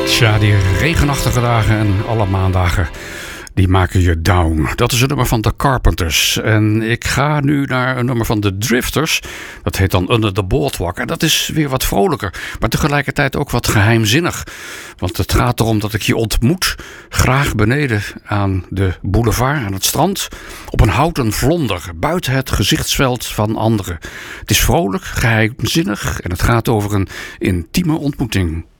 Tja, die regenachtige dagen en alle maandagen, die maken je down. Dat is een nummer van The Carpenters. En ik ga nu naar een nummer van The Drifters. Dat heet dan Under the Boardwalk. En dat is weer wat vrolijker, maar tegelijkertijd ook wat geheimzinnig. Want het gaat erom dat ik je ontmoet, graag beneden aan de boulevard, aan het strand, op een houten vlonder, buiten het gezichtsveld van anderen. Het is vrolijk, geheimzinnig en het gaat over een intieme ontmoeting.